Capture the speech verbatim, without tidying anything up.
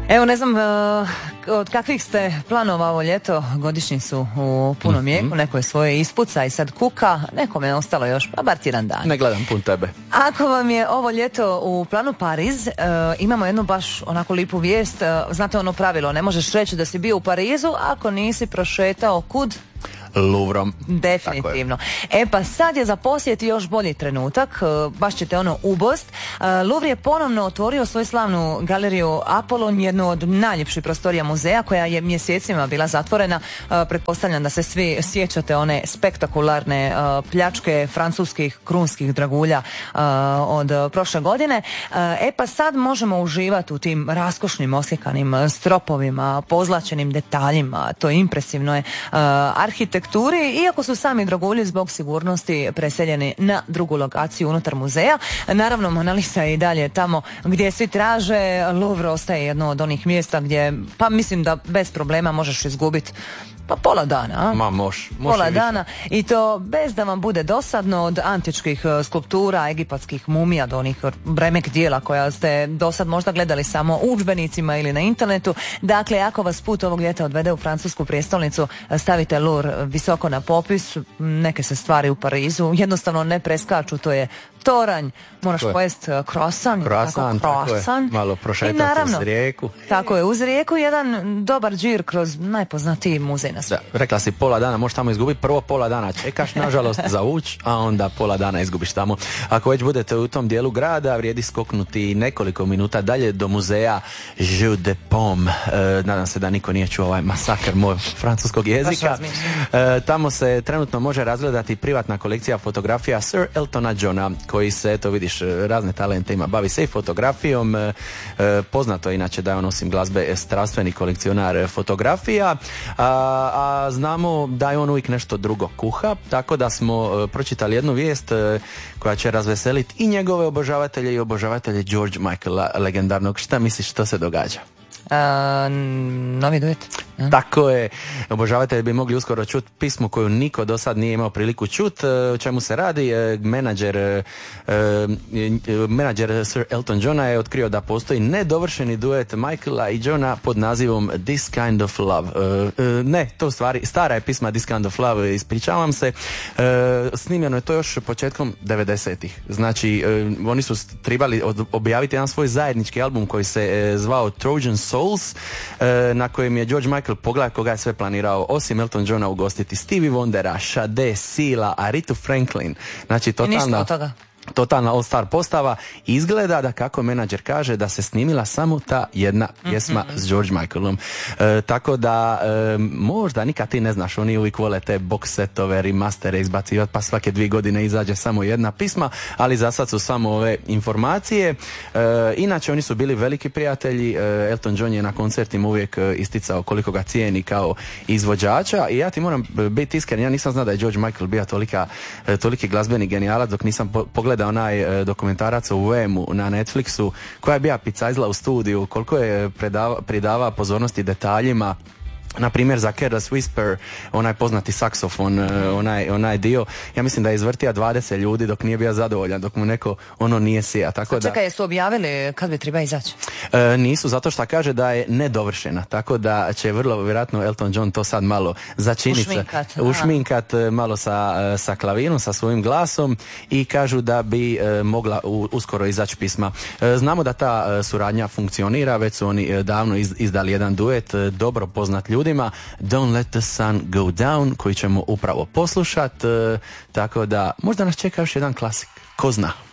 Evo, ne znam uh, od kakvih ste planova ovo ljeto, godišnji su u punom jeku, mm-hmm. neko je svoje ispuca i sad kuka, nekome je ostalo još, pa bar tjedan dan. Ne gledam pun tebe. Ako vam je ovo ljeto u planu Pariz, uh, imamo jednu baš onako lipu vijest, uh, znate ono pravilo, ne možeš reći da si bio u Parizu ako nisi prošetao kud? Louvrom. Definitivno. E pa sad je za posjet još bolji trenutak, baš ćete ono ubost. Louvre je ponovno otvorio svoju slavnu galeriju Apollon, jednu od najljepših prostorija muzeja koja je mjesecima bila zatvorena. Pretpostavljam da se svi sjećate one spektakularne pljačke francuskih krunskih dragulja od prošle godine. E pa sad možemo uživati u tim raskošnim oslikanim stropovima, pozlačenim detaljima, to je impresivno je arhitekturi, iako su sami dragulji zbog sigurnosti preseljeni na drugu lokaciju unutar muzeja. Naravno, Mona Lisa je i dalje tamo gdje svi traže. Louvre ostaje jedno od onih mjesta gdje, pa mislim da bez problema možeš izgubiti pa pola dana. A? Ma moš, pola dana i to bez da vam bude dosadno, od antičkih skulptura, egipatskih mumija do onih remek dijela koja ste do sad možda gledali samo u udžbenicima ili na internetu. Dakle, ako vas put ovog ljeta odvede u francusku prijestolnicu, stavite Louvre visoko na popis. Neke se stvari u Parizu jednostavno ne preskaču, to je toranj, moraš pojesti croissant, croissant, tako, croissant. Malo prošetati naravno, uz rijeku. Tako je, uz rijeku jedan dobar džir kroz najpoznatiji muzej na svijetu. Da, rekla si pola dana, možeš tamo izgubiti, prvo pola dana čekaš nažalost za uć, a onda pola dana izgubiš tamo. Ako već budete u tom dijelu grada, vrijedi skoknuti nekoliko minuta dalje do muzeja Jeux de Paume. E, nadam se da niko nije čuo ovaj masakr moj francuskog jezika. E, tamo se trenutno može razgledati privatna kolekcija fotografija Sir Eltona Johna, koji se, eto vidiš, razne talente ima, bavi se i fotografijom. E, poznato je inače da je on osim glazbe strastveni kolekcionar fotografija, a, a znamo da je on uvijek nešto drugo kuha, tako da smo e, pročitali jednu vijest e, koja će razveseliti i njegove obožavatelje i obožavatelje George Michaela legendarnog. Šta misliš što se događa? Uh, novi duet. Ja. Tako je, obožavatelji bi mogli uskoro čuti pismu koju niko do sad nije imao priliku čuti. O čemu se radi? Menadžer, menadžer Sir Elton Johna je otkrio da postoji nedovršeni duet Michaela i Johna pod nazivom This Kind of Love. Ne, to u stvari stara je pisma This Kind of Love, ispričavam se. Snimljeno je to još početkom devedesetih. Znači, oni su trebali objaviti jedan svoj zajednički album koji se zvao Trojan Souls, na kojem je George Michael, pogledaj koga je sve planirao, osim Elton Johna ugostiti Stevie Wondera, Sade, Sila, Arethu Franklin. Znači, totalna, totalna all-star postava. Izgleda da, kako menadžer kaže, da se snimila samo ta jedna pjesma mm-hmm. s George Michaelom. E, tako da e, možda nikad ti ne znaš, oni uvijek vole te box setove, remastere izbacivati, pa svake dvije godine izađe samo jedna pisma, ali za sad su samo ove informacije. E, inače, oni su bili veliki prijatelji. e, Elton John je na koncertima uvijek isticao koliko ga cijeni kao izvođača, i ja ti moram biti iskren, ja nisam znao da je George Michael bio tolika, toliki glazbeni genijalac dok nisam po- pogledao da onaj dokumentarac u V M-u na Netflixu, koja je bija picajzla u studiju, koliko je predava, pridava pozornosti detaljima. Na primjer za Careless Whisper, onaj poznati saksofon, onaj, onaj dio, ja mislim da je izvrtija dvadeset ljudi dok nije bio zadovoljan, dok mu neko ono nije sija. Tako da, čekaj, jesu objavili kad bi treba izaći? E, nisu, zato što kaže da je nedovršena, tako da će vrlo vjerojatno Elton John to sad malo začiniti, ušminkat, ušminkat malo sa, sa klavinom, sa svojim glasom, i kažu da bi e, mogla u, uskoro izaći pisma. E, znamo da ta e, suradnja funkcionira, već su oni e, davno iz, izdali jedan duet, e, dobro poznat ljudima, Don't Let the Sun Go Down, koji ćemo upravo poslušat, e, tako da možda nas čeka još jedan klasik, ko zna.